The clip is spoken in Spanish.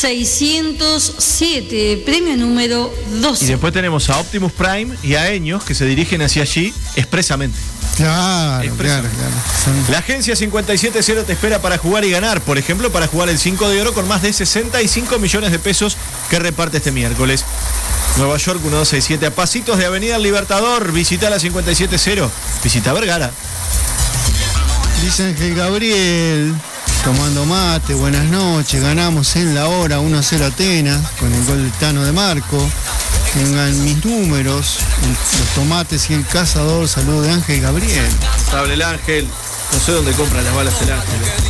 607, premio número 12. Y después tenemos a Optimus Prime y a Eños que se dirigen hacia allí expresamente. Claro. La agencia 570 te espera para jugar y ganar. Por ejemplo, para jugar el 5 de oro con más de 65 millones de pesos que reparte este miércoles. Nueva York 1267, a pasitos de Avenida Libertador. Visita la 570. Visita Vergara. Dice Ángel Gabriel, tomando mate, buenas noches, ganamos en la hora 1-0 Atenas, con el gol de Tano de Marco. Tengan mis números, los tomates y el cazador, saludo de Ángel Gabriel. Hable el Ángel, no sé dónde compra las balas el Ángel.